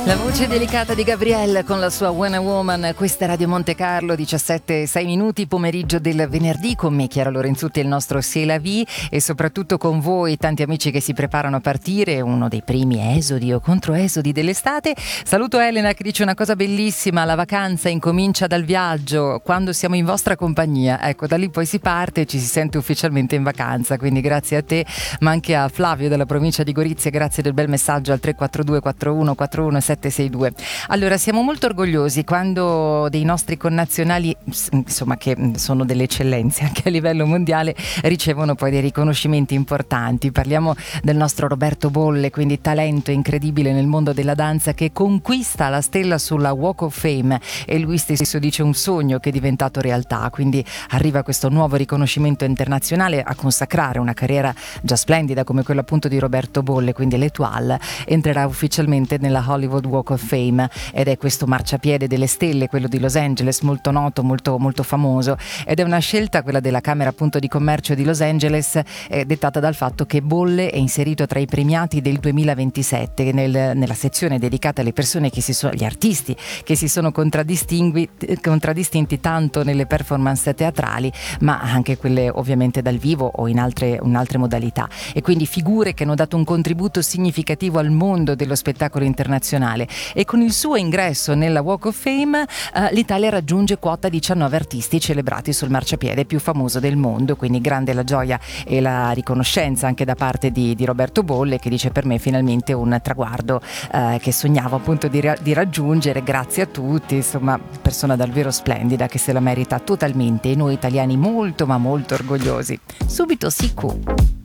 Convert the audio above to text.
La voce delicata di Gabrielle con la sua When a Woman. Questa è Radio Monte Carlo, 17:06, pomeriggio del venerdì, con me Chiara Lorenzutti e il nostro C'est la vie, e soprattutto con voi tanti amici che si preparano a partire, uno dei primi esodi o controesodi dell'estate. Saluto Elena che dice una cosa bellissima: la vacanza incomincia dal viaggio, quando siamo in vostra compagnia. Ecco, da lì poi si parte e ci si sente ufficialmente in vacanza, quindi grazie a te, ma anche a Flavio della provincia di Gorizia, grazie del bel messaggio al 342 41 41 762. Allora, siamo molto orgogliosi quando dei nostri connazionali, insomma, che sono delle eccellenze anche a livello mondiale, ricevono poi dei riconoscimenti importanti. Parliamo del nostro Roberto Bolle, quindi talento incredibile nel mondo della danza, che conquista la stella sulla Walk of Fame, e lui stesso dice un sogno che è diventato realtà. Quindi arriva questo nuovo riconoscimento internazionale a consacrare una carriera già splendida come quella appunto di Roberto Bolle. Quindi l'Étoile entrerà ufficialmente nella Hollywood Walk of Fame, ed è questo marciapiede delle stelle, quello di Los Angeles, molto noto, molto, molto famoso, ed è una scelta, quella della Camera appunto di Commercio di Los Angeles, dettata dal fatto che Bolle è inserito tra i premiati del 2027 nella sezione dedicata alle persone agli artisti che si sono contraddistinti tanto nelle performance teatrali, ma anche quelle ovviamente dal vivo o in altre modalità, e quindi figure che hanno dato un contributo significativo al mondo dello spettacolo internazionale. E con il suo ingresso nella Walk of Fame l'Italia raggiunge quota 19 artisti celebrati sul marciapiede più famoso del mondo. Quindi grande la gioia e la riconoscenza anche da parte di Roberto Bolle, che dice: per me finalmente un traguardo che sognavo appunto di raggiungere, grazie a tutti. Insomma, persona davvero splendida che se la merita totalmente, e noi italiani molto ma molto orgogliosi. Subito Siku.